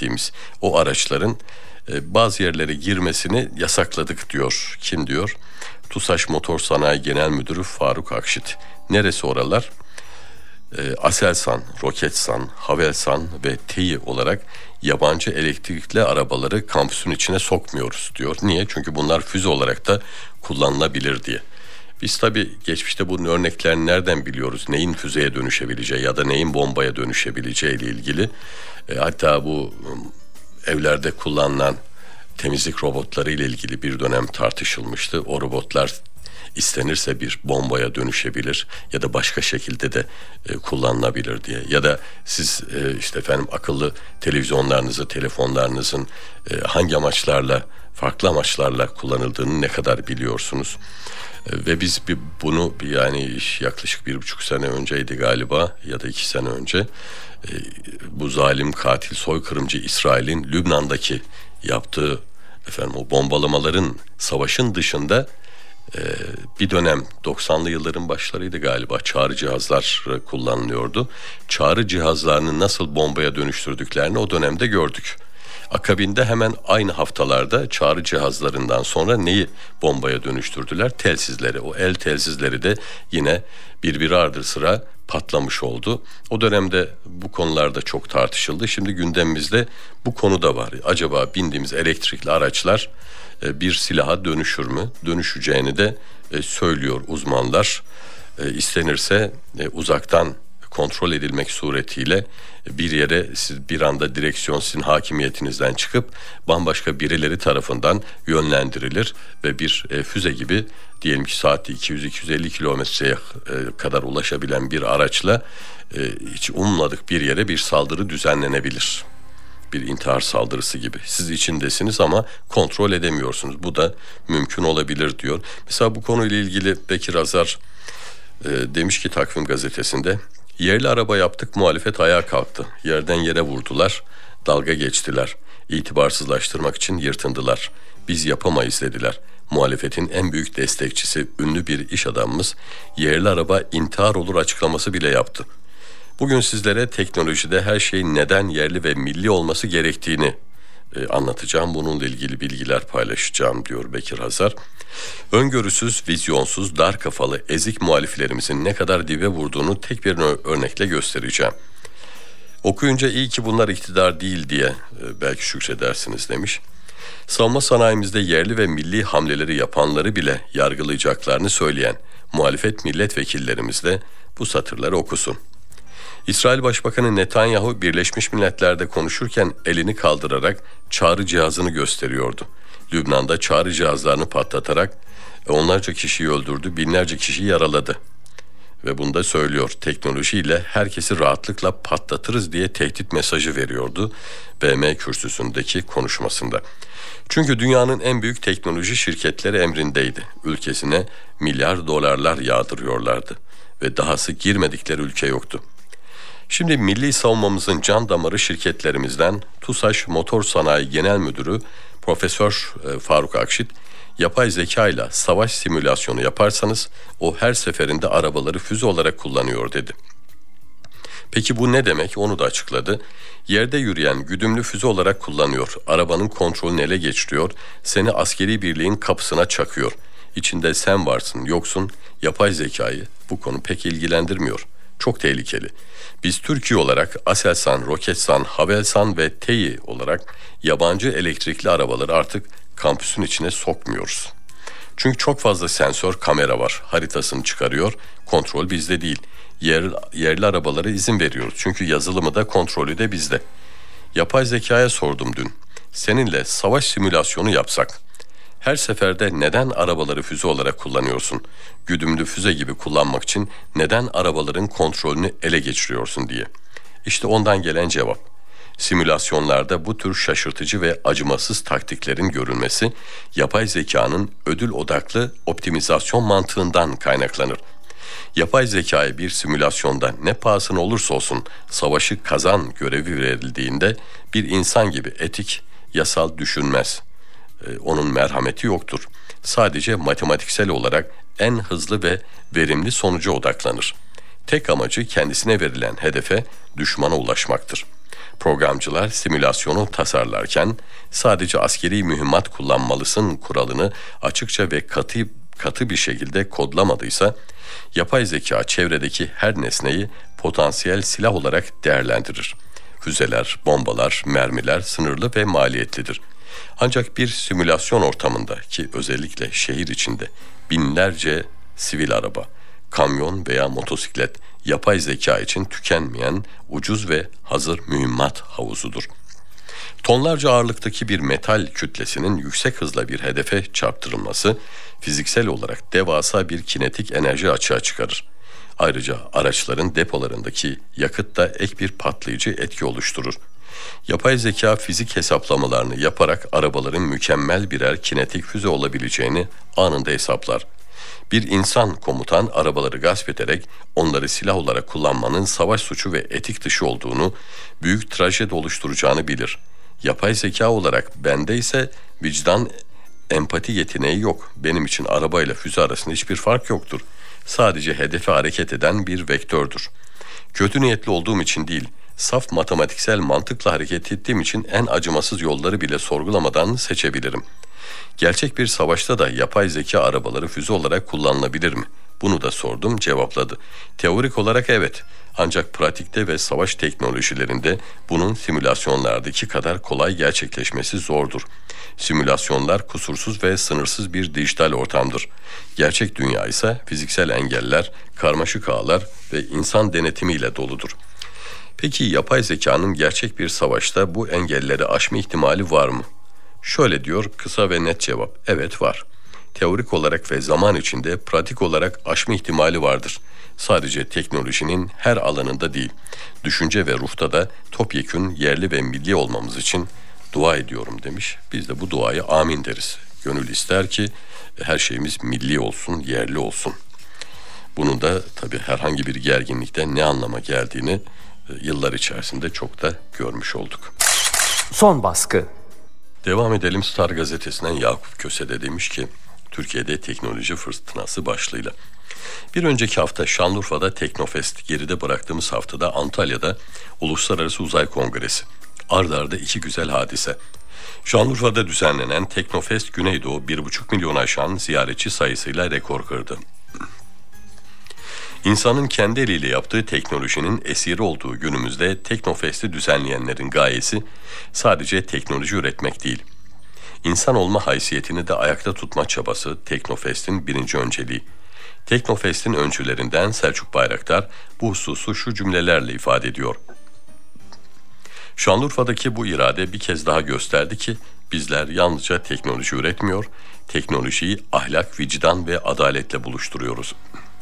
ettiğimiz o araçların bazı yerlere girmesini yasakladık diyor. Kim diyor? TUSAŞ Motor Sanayi Genel Müdürü Faruk Akşit. Neresi oralar? Aselsan, Roketsan, Havelsan ve TEİ olarak yabancı elektrikli arabaları kampüsün içine sokmuyoruz diyor. Niye? Çünkü bunlar füze olarak da kullanılabilir diye. Biz tabii geçmişte bunun örneklerini nereden biliyoruz? Neyin füzeye dönüşebileceği ya da neyin bombaya dönüşebileceği ile ilgili. Hatta bu evlerde kullanılan temizlik robotları ile ilgili bir dönem tartışılmıştı. O robotlar istenirse bir bombaya dönüşebilir ya da başka şekilde de kullanılabilir diye. Ya da siz işte efendim akıllı televizyonlarınızı, telefonlarınızın hangi amaçlarla, farklı amaçlarla kullanıldığını ne kadar biliyorsunuz? Ve biz bunu yani yaklaşık 1,5 sene önceydi galiba ya da 2 sene önce bu zalim katil soykırımcı İsrail'in Lübnan'daki yaptığı o bombalamaların savaşın dışında bir dönem 90'lı yılların başlarıydı galiba, çağrı cihazlar kullanılıyordu. Çağrı cihazlarını nasıl bombaya dönüştürdüklerini o dönemde gördük. Akabinde hemen aynı haftalarda çağrı cihazlarından sonra neyi bombaya dönüştürdüler? Telsizleri. O el telsizleri de yine birbiri ardı sıra patlamış oldu. O dönemde bu konularda çok tartışıldı. Şimdi gündemimizde bu konu da var. Acaba bindiğimiz elektrikli araçlar bir silaha dönüşür mü? Dönüşeceğini de söylüyor uzmanlar. İstenirse uzaktan kontrol edilmek suretiyle bir yere siz bir anda direksiyon sizin hakimiyetinizden çıkıp bambaşka birileri tarafından yönlendirilir ve bir füze gibi diyelim ki saatte 200-250 kilometreye kadar ulaşabilen bir araçla hiç ummadık bir yere bir saldırı düzenlenebilir. Bir intihar saldırısı gibi. Siz içindesiniz ama kontrol edemiyorsunuz. Bu da mümkün olabilir diyor. Mesela bu konuyla ilgili Bekir Azar demiş ki Takvim Gazetesi'nde, yerli araba yaptık, muhalefet ayağa kalktı. Yerden yere vurdular, dalga geçtiler. İtibarsızlaştırmak için yırtındılar. Biz yapamayız dediler. Muhalefetin en büyük destekçisi ünlü bir iş adamımız yerli araba intihar olur açıklaması bile yaptı. Bugün sizlere teknolojide her şeyin neden yerli ve milli olması gerektiğini anlatacağım. Bununla ilgili bilgiler paylaşacağım diyor Bekir Hazar. Öngörüsüz, vizyonsuz, dar kafalı, ezik muhaliflerimizin ne kadar dibe vurduğunu tek bir örnekle göstereceğim. Okuyunca iyi ki bunlar iktidar değil diye belki şükredersiniz demiş. Savunma sanayimizde yerli ve milli hamleleri yapanları bile yargılayacaklarını söyleyen muhalefet milletvekillerimiz de bu satırları okusun. İsrail Başbakanı Netanyahu Birleşmiş Milletler'de konuşurken elini kaldırarak çağrı cihazını gösteriyordu. Lübnan'da çağrı cihazlarını patlatarak onlarca kişiyi öldürdü, binlerce kişiyi yaraladı. Ve bunu da söylüyor, teknolojiyle herkesi rahatlıkla patlatırız diye tehdit mesajı veriyordu BM kürsüsündeki konuşmasında. Çünkü dünyanın en büyük teknoloji şirketleri emrindeydi. Ülkesine milyar dolarlar yağdırıyorlardı ve dahası girmedikleri ülke yoktu. Şimdi milli savunmamızın can damarı şirketlerimizden TUSAŞ Motor Sanayi Genel Müdürü Profesör Faruk Akşit, yapay zeka ile savaş simülasyonu yaparsanız o her seferinde arabaları füze olarak kullanıyor dedi. Peki bu ne demek? Onu da açıkladı. Yerde yürüyen güdümlü füze olarak kullanıyor. Arabanın kontrolünü ele geçiriyor. Seni askeri birliğin kapısına çakıyor. İçinde sen varsın, yoksun. Yapay zekayı bu konu pek ilgilendirmiyor. Çok tehlikeli. Biz Türkiye olarak Aselsan, Roketsan, Havelsan ve TEİ olarak yabancı elektrikli arabaları artık kampüsün içine sokmuyoruz. Çünkü çok fazla sensör, kamera var. Haritasını çıkarıyor. Kontrol bizde değil. Yerli arabalara izin veriyoruz. Çünkü yazılımı da kontrolü de bizde. Yapay zekaya sordum dün. Seninle savaş simülasyonu yapsak, her seferde neden arabaları füze olarak kullanıyorsun? Güdümlü füze gibi kullanmak için neden arabaların kontrolünü ele geçiriyorsun diye. İşte ondan gelen cevap. Simülasyonlarda bu tür şaşırtıcı ve acımasız taktiklerin görülmesi yapay zekanın ödül odaklı optimizasyon mantığından kaynaklanır. Yapay zekaya bir simülasyonda ne pahasına olursa olsun savaşı kazan görevi verildiğinde bir insan gibi etik, yasal düşünmez. Onun merhameti yoktur. Sadece matematiksel olarak en hızlı ve verimli sonuca odaklanır. Tek amacı kendisine verilen hedefe, düşmana ulaşmaktır. Programcılar simülasyonu tasarlarken sadece askeri mühimmat kullanmalısın kuralını açıkça ve katı bir şekilde kodlamadıysa, yapay zeka çevredeki her nesneyi potansiyel silah olarak değerlendirir. Füzeler, bombalar, mermiler sınırlı ve maliyetlidir. Ancak bir simülasyon ortamında, ki özellikle şehir içinde, binlerce sivil araba, kamyon veya motosiklet yapay zeka için tükenmeyen ucuz ve hazır mühimmat havuzudur. Tonlarca ağırlıktaki bir metal kütlesinin yüksek hızla bir hedefe çarptırılması fiziksel olarak devasa bir kinetik enerji açığa çıkarır. Ayrıca araçların depolarındaki yakıt da ek bir patlayıcı etki oluşturur. Yapay zeka fizik hesaplamalarını yaparak arabaların mükemmel birer kinetik füze olabileceğini anında hesaplar. Bir insan komutan arabaları gasp ederek onları silah olarak kullanmanın savaş suçu ve etik dışı olduğunu, büyük trajedi oluşturacağını bilir. Yapay zeka olarak bende ise vicdan, empati yeteneği yok. Benim için arabayla füze arasında hiçbir fark yoktur. Sadece hedefe hareket eden bir vektördür. Kötü niyetli olduğum için değil, saf matematiksel mantıkla hareket ettiğim için en acımasız yolları bile sorgulamadan seçebilirim. Gerçek bir savaşta da yapay zeka arabaları füze olarak kullanılabilir mi? Bunu da sordum, cevapladı. Teorik olarak evet. Ancak pratikte ve savaş teknolojilerinde bunun simülasyonlardaki kadar kolay gerçekleşmesi zordur. Simülasyonlar kusursuz ve sınırsız bir dijital ortamdır. Gerçek dünya ise fiziksel engeller, karmaşık ağlar ve insan denetimiyle doludur. Peki yapay zekanın gerçek bir savaşta bu engelleri aşma ihtimali var mı? Şöyle diyor kısa ve net cevap. Evet var. Teorik olarak ve zaman içinde pratik olarak aşma ihtimali vardır. Sadece teknolojinin her alanında değil, düşünce ve ruhta da topyekün yerli ve milli olmamız için dua ediyorum demiş. Biz de bu duaya amin deriz. Gönül ister ki her şeyimiz milli olsun, yerli olsun. Bunun da tabii herhangi bir gerginlikten ne anlama geldiğini yıllar içerisinde çok da görmüş olduk. Son baskı. Devam edelim. Star gazetesinden Yakup Köse demiş ki Türkiye'de teknoloji fırtınası başlığıyla. Bir önceki hafta Şanlıurfa'da Teknofest, geride bıraktığımız haftada Antalya'da Uluslararası Uzay Kongresi. Ard arda iki güzel hadise. Şanlıurfa'da düzenlenen Teknofest Güneydoğu 1,5 milyonu aşan ziyaretçi sayısıyla rekor kırdı. İnsanın kendi eliyle yaptığı teknolojinin esiri olduğu günümüzde Teknofest'i düzenleyenlerin gayesi sadece teknoloji üretmek değil. İnsan olma haysiyetini de ayakta tutma çabası Teknofest'in birinci önceliği. Teknofest'in öncülerinden Selçuk Bayraktar bu hususu şu cümlelerle ifade ediyor. Şanlıurfa'daki bu irade bir kez daha gösterdi ki bizler yalnızca teknoloji üretmiyor, teknolojiyi ahlak, vicdan ve adaletle buluşturuyoruz.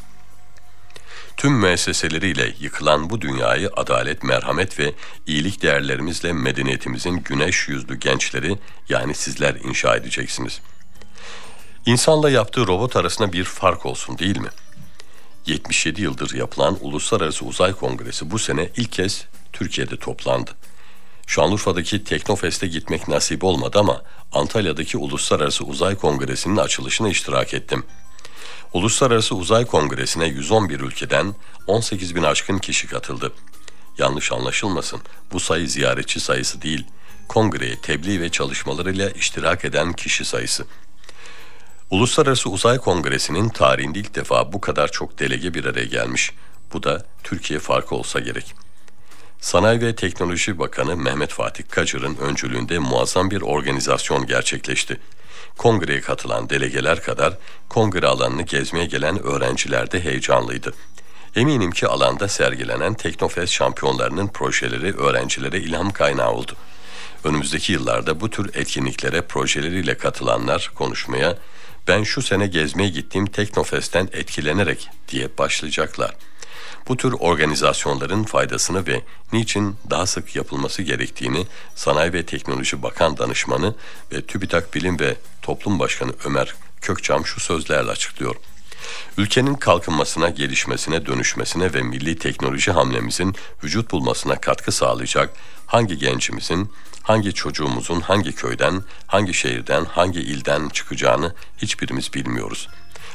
Tüm müesseseleriyle yıkılan bu dünyayı adalet, merhamet ve iyilik değerlerimizle medeniyetimizin güneş yüzlü gençleri, yani sizler inşa edeceksiniz. İnsanla yaptığı robot arasında bir fark olsun değil mi? 77 yıldır yapılan Uluslararası Uzay Kongresi bu sene ilk kez Türkiye'de toplandı. Şanlıurfa'daki Teknofest'e gitmek nasip olmadı ama Antalya'daki Uluslararası Uzay Kongresi'nin açılışına iştirak ettim. Uluslararası Uzay Kongresi'ne 111 ülkeden 18 bin aşkın kişi katıldı. Yanlış anlaşılmasın, bu sayı ziyaretçi sayısı değil, kongreye tebliğ ve çalışmalarıyla iştirak eden kişi sayısı. Uluslararası Uzay Kongresi'nin tarihinde ilk defa bu kadar çok delege bir araya gelmiş. Bu da Türkiye farkı olsa gerek. Sanayi ve Teknoloji Bakanı Mehmet Fatih Kacır'ın öncülüğünde muazzam bir organizasyon gerçekleşti. Kongreye katılan delegeler kadar kongre alanını gezmeye gelen öğrenciler de heyecanlıydı. Eminim ki alanda sergilenen Teknofest şampiyonlarının projeleri öğrencilere ilham kaynağı oldu. Önümüzdeki yıllarda bu tür etkinliklere projeleriyle katılanlar konuşmaya, ben şu sene gezmeye gittiğim Teknofest'ten etkilenerek diye başlayacaklar. Bu tür organizasyonların faydasını ve niçin daha sık yapılması gerektiğini Sanayi ve Teknoloji Bakan Danışmanı ve TÜBİTAK Bilim ve Toplum Başkanı Ömer Kökçam şu sözlerle açıklıyor. Ülkenin kalkınmasına, gelişmesine, dönüşmesine ve milli teknoloji hamlemizin vücut bulmasına katkı sağlayacak hangi gencimizin, hangi çocuğumuzun hangi köyden, hangi şehirden, hangi ilden çıkacağını hiçbirimiz bilmiyoruz.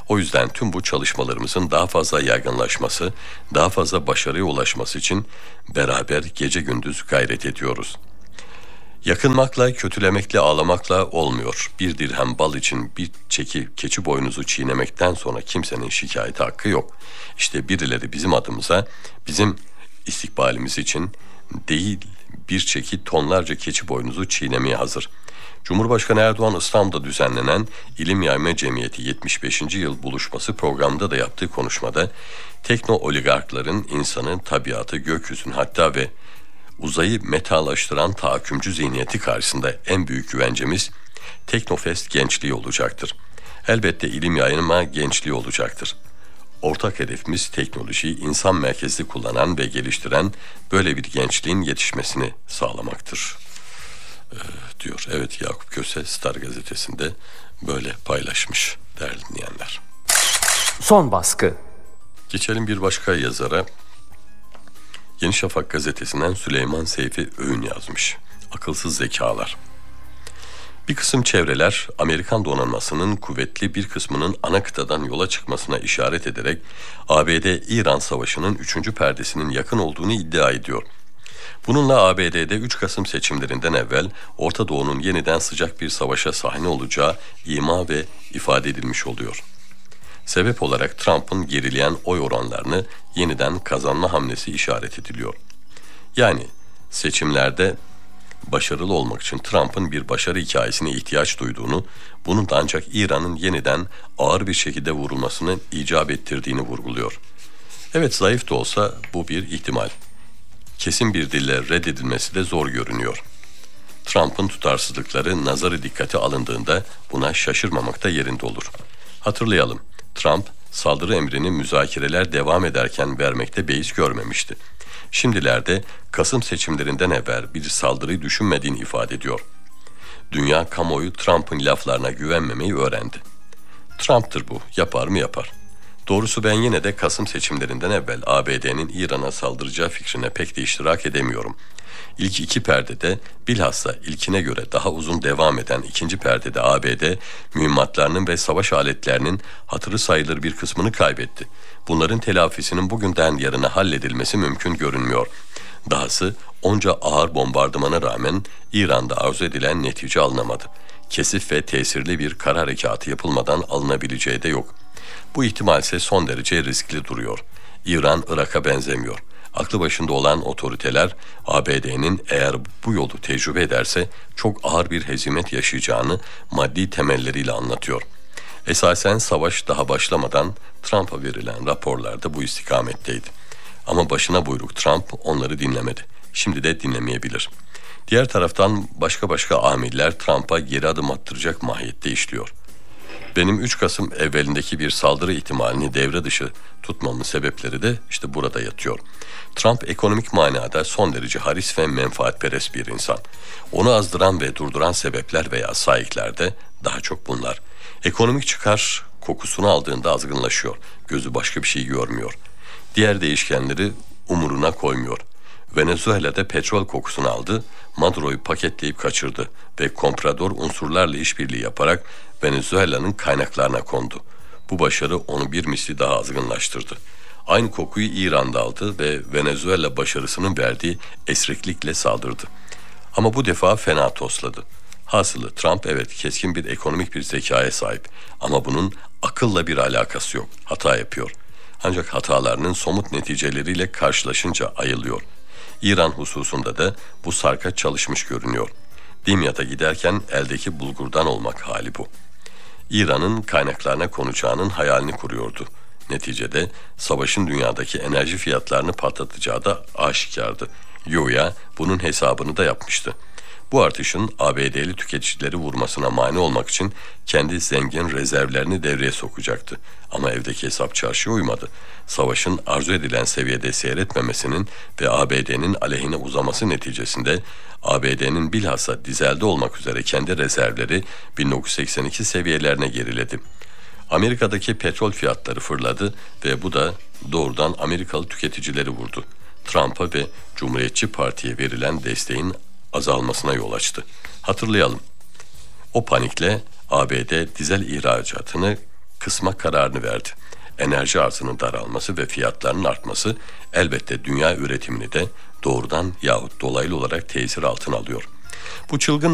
O yüzden tüm bu çalışmalarımızın daha fazla yaygınlaşması, daha fazla başarıya ulaşması için beraber gece gündüz gayret ediyoruz. Yakınmakla, kötülemekle, ağlamakla olmuyor. Bir dirhem bal için bir keçi boynuzu çiğnemekten sonra kimsenin şikayeti hakkı yok. İşte birileri bizim adımıza, bizim istikbalimiz için değil bir çeki tonlarca keçi boynuzu çiğnemeye hazır. Cumhurbaşkanı Erdoğan İstanbul'da düzenlenen İlim Yayma Cemiyeti 75. yıl buluşması programında da yaptığı konuşmada tekno oligarkların insanın, tabiatı, gökyüzünü hatta ve uzayı metalaştıran tahakkümcü zihniyeti karşısında en büyük güvencemiz Teknofest gençliği olacaktır. Elbette ilim yayma gençliği olacaktır. Ortak hedefimiz teknolojiyi insan merkezli kullanan ve geliştiren böyle bir gençliğin yetişmesini sağlamaktır, diyor. Evet, Yakup Köse Star gazetesinde böyle paylaşmış değerli dinleyenler. Son baskı. Geçelim bir başka yazara. Yeni Şafak gazetesinden Süleyman Seyfi Öğün yazmış. Akılsız zekalar. Bir kısım çevreler Amerikan donanmasının kuvvetli bir kısmının ana kıtadan yola çıkmasına işaret ederek ABD-İran savaşının 3. perdesinin yakın olduğunu iddia ediyor. Bununla ABD'de 3 Kasım seçimlerinden evvel Orta Doğu'nun yeniden sıcak bir savaşa sahne olacağı ima ve ifade edilmiş oluyor. Sebep olarak Trump'ın gerileyen oy oranlarını yeniden kazanma hamlesi işaret ediliyor. Yani seçimlerde başarılı olmak için Trump'ın bir başarı hikayesine ihtiyaç duyduğunu, bunun da ancak İran'ın yeniden ağır bir şekilde vurulmasını icap ettirdiğini vurguluyor. Evet, zayıf da olsa bu bir ihtimal. Kesin bir dille reddedilmesi de zor görünüyor. Trump'ın tutarsızlıkları nazarı dikkate alındığında buna şaşırmamakta yerinde olur. Hatırlayalım, Trump saldırı emrini müzakereler devam ederken vermekte beis görmemişti. Şimdilerde Kasım seçimlerinden evvel bir saldırıyı düşünmediğini ifade ediyor. Dünya kamuoyu Trump'ın laflarına güvenmemeyi öğrendi. Trump'tır bu, yapar mı yapar. Doğrusu ben yine de Kasım seçimlerinden evvel ABD'nin İran'a saldıracağı fikrine pek de iştirak edemiyorum. İlk iki perdede, bilhassa ilkine göre daha uzun devam eden ikinci perdede ABD, mühimmatlarının ve savaş aletlerinin hatırı sayılır bir kısmını kaybetti. Bunların telafisinin bugünden yarına halledilmesi mümkün görünmüyor. Dahası onca ağır bombardımana rağmen İran'da arzu edilen netice alınamadı. Kesif ve tesirli bir kara harekatı yapılmadan alınabileceği de yok. Bu ihtimal ise son derece riskli duruyor. İran, Irak'a benzemiyor. Aklı başında olan otoriteler ABD'nin eğer bu yolu tecrübe ederse çok ağır bir hezimet yaşayacağını maddi temelleriyle anlatıyor. Esasen savaş daha başlamadan Trump'a verilen raporlarda bu istikametteydi. Ama başına buyruk Trump onları dinlemedi. Şimdi de dinlemeyebilir. Diğer taraftan başka amiller Trump'a geri adım attıracak mahiyette işliyor. Benim 3 Kasım evvelindeki bir saldırı ihtimalini devre dışı tutmamın sebepleri de işte burada yatıyor. Trump ekonomik manada son derece haris ve menfaatperest bir insan. Onu azdıran ve durduran sebepler veya sahipler de daha çok bunlar. Ekonomik çıkar kokusunu aldığında azgınlaşıyor. Gözü başka bir şey görmüyor. Diğer değişkenleri umuruna koymuyor. Venezuela'da petrol kokusunu aldı, Maduro'yu paketleyip kaçırdı ve komprador unsurlarla işbirliği yaparak Venezuela'nın kaynaklarına kondu. Bu başarı onu bir misli daha azgınlaştırdı. Aynı kokuyu İran'da aldı ve Venezuela başarısının verdiği esriklikle saldırdı. Ama bu defa fena tosladı. Hasılı Trump evet keskin bir ekonomik bir zekaya sahip ama bunun akılla bir alakası yok. Hata yapıyor. Ancak hatalarının somut neticeleriyle karşılaşınca ayılıyor. İran hususunda da bu sarka çalışmış görünüyor. Dimyat'a giderken eldeki bulgurdan olmak hali bu. İran'ın kaynaklarına konacağının hayalini kuruyordu. Neticede savaşın dünyadaki enerji fiyatlarını patlatacağı da aşikardı. Güya bunun hesabını da yapmıştı. Bu artışın ABD'li tüketicileri vurmasına mani olmak için kendi zengin rezervlerini devreye sokacaktı. Ama evdeki hesap çarşıya uymadı. Savaşın arzu edilen seviyede seyretmemesinin ve ABD'nin aleyhine uzaması neticesinde ABD'nin bilhassa dizelde olmak üzere kendi rezervleri 1982 seviyelerine geriledi. Amerika'daki petrol fiyatları fırladı ve bu da doğrudan Amerikalı tüketicileri vurdu. Trump'a ve Cumhuriyetçi Parti'ye verilen desteğin azalmasına yol açtı. Hatırlayalım. O panikle ABD dizel ihracatını kısma kararını verdi. Enerji arzının daralması ve fiyatlarının artması elbette dünya üretimini de doğrudan yahut dolaylı olarak tesir altına alıyor. Bu çılgın